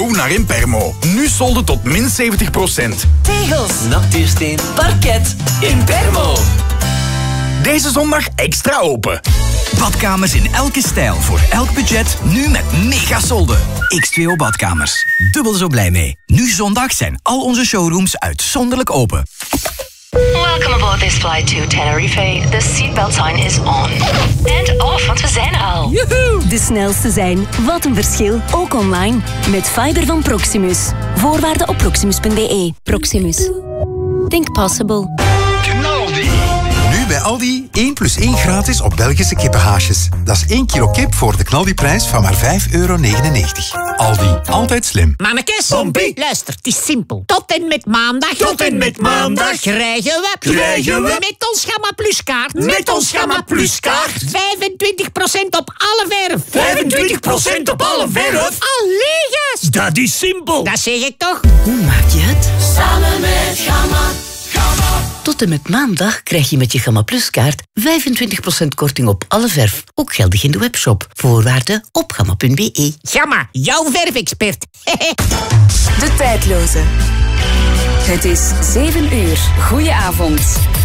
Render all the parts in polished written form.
Hoe naar Impermo. Nu solden tot min 70%. Tegels, natuursteen, parket, Impermo. Deze zondag extra open. Badkamers in elke stijl, voor elk budget, nu met mega-solden. X2O Badkamers. Dubbel zo blij mee. Nu zondag zijn al onze showrooms uitzonderlijk open. Welcome aboard this flight to Tenerife. The seatbelt sign is on. And off, want we zijn er al. Joehoe! De snelste zijn. Wat een verschil. Ook online. Met fiber van Proximus. Voorwaarden op proximus.be. Proximus. Think possible. Nu bij Aldi 1 plus 1 gratis op Belgische kippenhaasjes. Dat is 1 kilo kip voor de knaldiprijs van maar €5,99. Aldi, altijd slim. Mannekes, luister, het is simpel. Tot en met maandag krijgen we met ons Gamma Plus kaart. Met ons Gamma Plus kaart. 25% op alle verf. 25% op alle verf? Allee, gast. Dat is simpel. Dat zeg ik toch? Hoe maak je het? Samen met Gamma. Tot en met maandag krijg je met je Gamma Plus kaart 25% korting op alle verf. Ook geldig in de webshop. Voorwaarden op gamma.be. Gamma, jouw verfexpert. De tijdloze. Het is 7 uur. Goedenavond.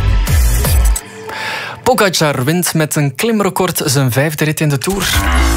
Pogačar wint met een klimrecord zijn 5e rit in de Tour.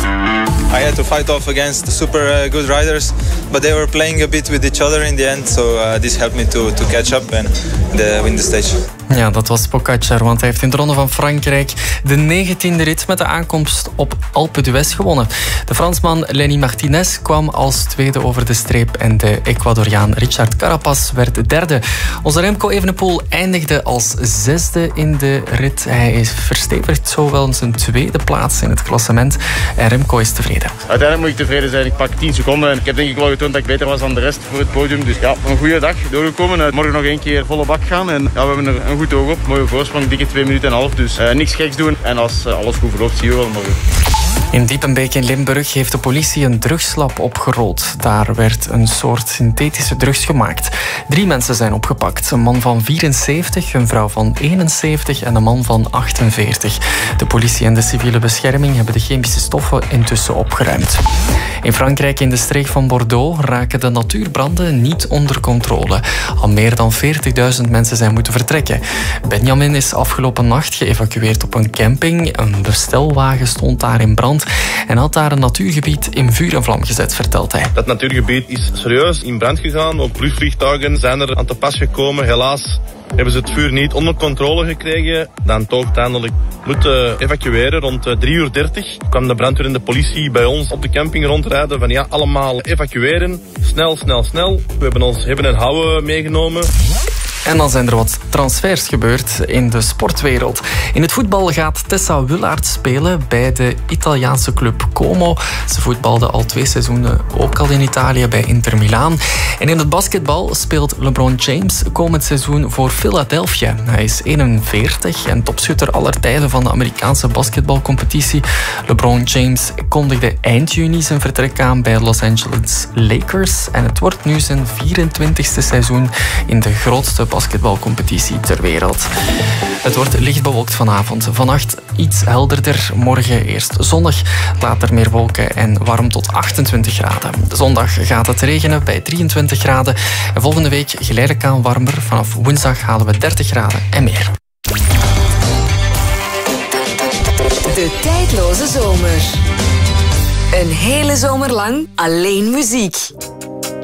I had to fight off against super good riders, but they were playing a bit with each other in the end, so this helped me to catch up and win the stage. Ja, dat was Pogačar, want hij heeft in de Ronde van Frankrijk de 19e rit met de aankomst op Alpe d'Huez gewonnen. De Fransman Lenny Martinez kwam als tweede over de streep en de Ecuadoriaan Richard Carapaz werd derde. Onze Remco Evenepoel eindigde als 6e in de rit. Hij verstevigt zo wel zijn 2e plaats in het klassement en Remco is tevreden. Uiteindelijk moet ik tevreden zijn. Ik pak 10 seconden en ik heb denk ik wel getoond dat ik beter was dan de rest voor het podium. Dus ja, een goede dag doorgekomen. Morgen nog 1 keer volle bak gaan en ja, we hebben er een goed oog op. Mooie voorsprong, dikke 2 minuten en een half. Dus niks geks doen. En als alles goed verloopt, zie je wel morgen. In Diepenbeek in Limburg heeft de politie een drugslab opgerold. Daar werd een soort synthetische drugs gemaakt. 3 mensen zijn opgepakt. Een man van 74, een vrouw van 71 en een man van 48. De politie en de civiele bescherming hebben de chemische stoffen intussen opgeruimd. In Frankrijk, in de streek van Bordeaux, raken de natuurbranden niet onder controle. Al meer dan 40.000 mensen zijn moeten vertrekken. Benjamin is afgelopen nacht geëvacueerd op een camping. Een bestelwagen stond daar in brand en had daar een natuurgebied in vuur en vlam gezet, vertelt hij. Dat natuurgebied is serieus in brand gegaan. Ook vliegtuigen zijn er aan te pas gekomen. Helaas hebben ze het vuur niet onder controle gekregen. Dan toch uiteindelijk moeten evacueren. Rond 3:30 kwam de brandweer en de politie bij ons op de camping rondrijden. Van ja, allemaal evacueren. Snel. We hebben een houden meegenomen. En dan zijn er wat transfers gebeurd in de sportwereld. In het voetbal gaat Tessa Willaert spelen bij de Italiaanse club Como. Ze voetbalde al 2 seizoenen ook al in Italië bij Inter Milaan. En in het basketbal speelt LeBron James komend seizoen voor Philadelphia. Hij is 41 en topschutter aller tijden van de Amerikaanse basketbalcompetitie. LeBron James kondigde eind juni zijn vertrek aan bij Los Angeles Lakers. En het wordt nu zijn 24e seizoen in de grootste basketbalcompetitie ter wereld. Het wordt licht bewolkt vanavond. Vannacht iets helderder. Morgen eerst zonnig, later meer wolken en warm tot 28 graden. Zondag gaat het regenen bij 23 graden. En volgende week geleidelijk aan warmer. Vanaf woensdag halen we 30 graden en meer. De tijdloze zomer. Een hele zomer lang alleen muziek.